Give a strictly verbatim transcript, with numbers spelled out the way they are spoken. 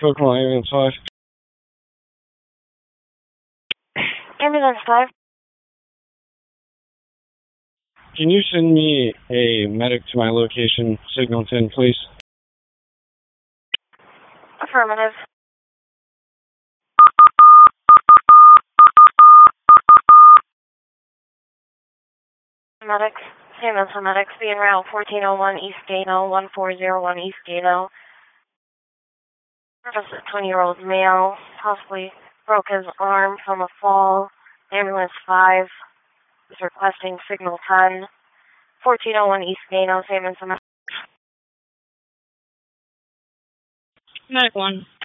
Kokomo Ambulance five. Ambulance five. Can you send me a medic to my location, Signal ten, please? Affirmative. Medics, Siemens medics, being route fourteen oh one East Gano, one four zero one East Gano. Just a twenty-year-old male, possibly broke his arm from a fall. Ambulance five is requesting Signal ten, fourteen oh one East Gano, Siemens medics. Medic one.